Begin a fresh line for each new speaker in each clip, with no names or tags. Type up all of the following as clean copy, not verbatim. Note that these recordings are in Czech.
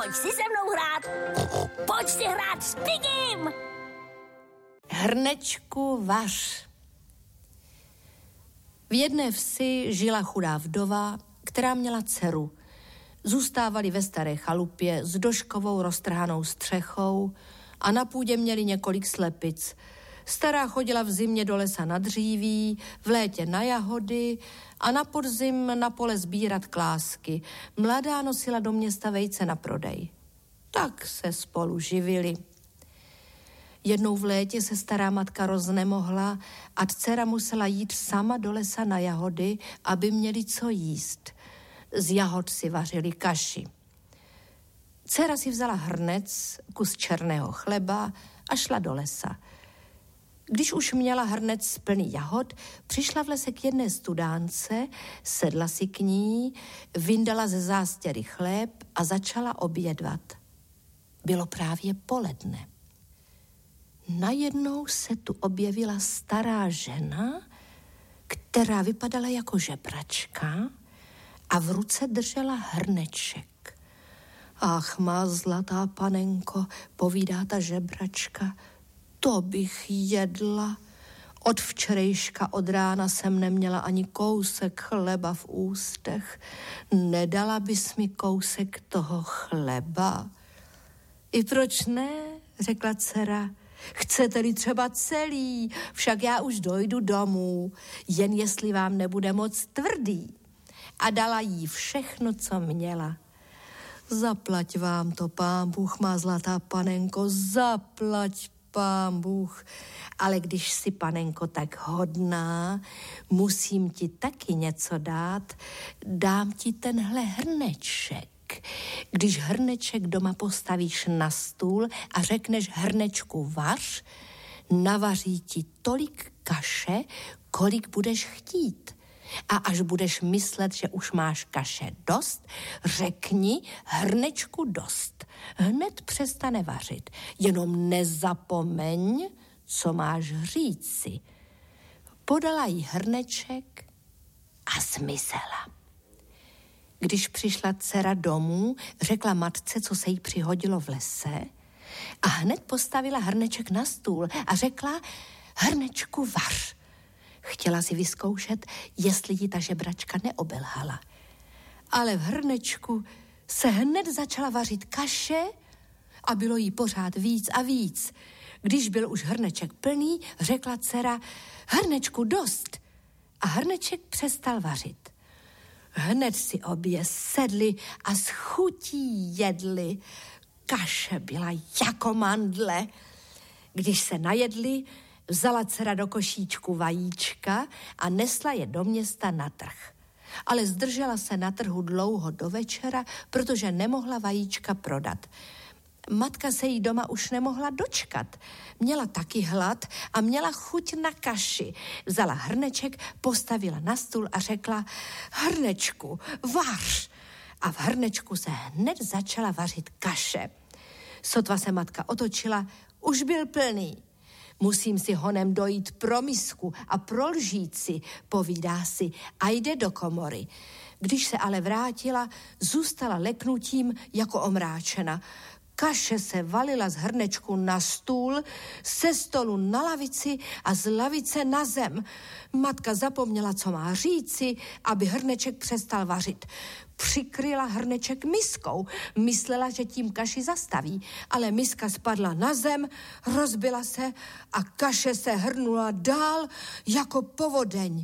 Pojď si se mnou hrát. Pojď si hrát s Pigim.
Hrnečku vař. V jedné vsi žila chudá vdova, která měla dceru. Zůstávali ve staré chalupě s doškovou roztrhanou střechou a na půdě měli několik slepic. Stará chodila v zimě do lesa na dříví, v létě na jahody a na podzim na pole sbírat klásky. Mladá nosila do města vejce na prodej. Tak se spolu živili. Jednou v létě se stará matka roznemohla a dcera musela jít sama do lesa na jahody, aby měli co jíst. Z jahod si vařili kaši. Dcera si vzala hrnec, kus černého chleba a šla do lesa. Když už měla hrnec plný jahod, přišla v lese k jedné studánce, sedla si k ní, vyndala ze zástěry chléb a začala obědvat. Bylo právě poledne. Najednou se tu objevila stará žena, která vypadala jako žebračka a v ruce držela hrneček. Ach, má zlatá panenko, povídá ta žebračka, to bych jedla. Od včerejška od rána jsem neměla ani kousek chleba v ústech. Nedala bys mi kousek toho chleba? I proč ne, řekla dcera. Chcete-li třeba celý, však já už dojdu domů, jen jestli vám nebude moc tvrdý. A dala jí všechno, co měla. Zaplať vám to, pán Bůh, má zlatá panenko, zaplať pán Bůh. Ale když si, panenko, tak hodná, musím ti taky něco dát, dám ti tenhle hrneček. Když hrneček doma postavíš na stůl a řekneš hrnečku vař, navaří ti tolik kaše, kolik budeš chtít. A až budeš myslet, že už máš kaše dost, řekni hrnečku dost. Hned přestane vařit. Jenom nezapomeň, co máš říci. Podala jí hrneček a zmizela. Když přišla dcera domů, řekla matce, co se jí přihodilo v lese a hned postavila hrneček na stůl a řekla hrnečku vař. Chtěla si vyzkoušet, jestli ji ta žebračka neobelhala. Ale v hrnečku se hned začala vařit kaše a bylo jí pořád víc a víc. Když byl už hrneček plný, řekla dcera hrnečku dost a hrneček přestal vařit. Hned si obě sedli a s chutí jedli. Kaše byla jako mandle. Když se najedli, vzala dcera do košíčku vajíčka a nesla je do města na trh. Ale zdržela se na trhu dlouho do večera, protože nemohla vajíčka prodat. Matka se jí doma už nemohla dočkat. Měla taky hlad a měla chuť na kaši. Vzala hrneček, postavila na stůl a řekla hrnečku, vař. A v hrnečku se hned začala vařit kaše. Sotva se matka otočila, už byl plný. Musím si honem dojít pro misku a pro lžíci, povídá si, a jde do komory. Když se ale vrátila, zůstala leknutím jako omráčena. Kaše se valila z hrnečku na stůl, ze stolu na lavici a z lavice na zem. Matka zapomněla, co má říci, aby hrneček přestal vařit. Přikryla hrneček miskou, myslela, že tím kaši zastaví, ale miska spadla na zem, rozbila se a kaše se hrnula dál jako povodeň.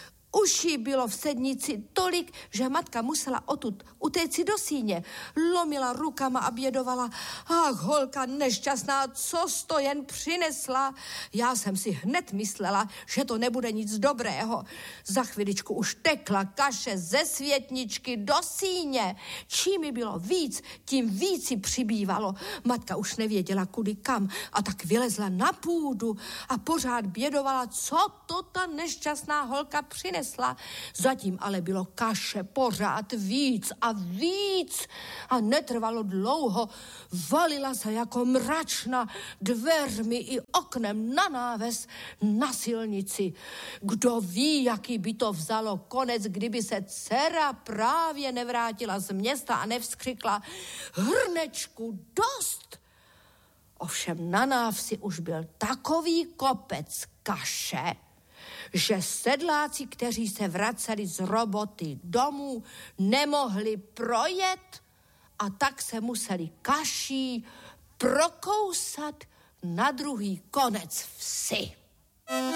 Už jí bylo v sednici tolik, že matka musela odtud utéci do síně. Lomila rukama a bědovala. Ach, holka nešťastná, co jsi to jen přinesla? Já jsem si hned myslela, že to nebude nic dobrého. Za chviličku už tekla kaše ze světničky do síně. Čím jí bylo víc, tím víc jí přibývalo. Matka už nevěděla, kudy kam, a tak vylezla na půdu a pořád bědovala, co to ta nešťastná holka přinesla. křesla. Zatím ale bylo kaše pořád víc a víc a netrvalo dlouho. Valila se jako mračna dveřmi i oknem na náves na silnici. Kdo ví, jaký by to vzalo konec, kdyby se dcera právě nevrátila z města a nevzkřikla: Hrnečku, dost! Ovšem na návsi už byl takový kopec kaše, že sedláci, kteří se vraceli z roboty domů, nemohli projet a tak se museli kaší prokousat na druhý konec vsi.